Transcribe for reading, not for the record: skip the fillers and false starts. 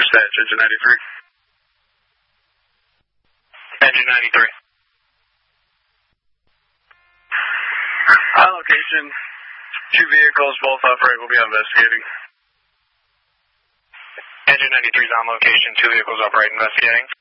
Dispatch, engine 93. Engine 93. On location, 2 vehicles, both upright, will be investigating. Engine 93 is on location, 2 vehicles upright investigating.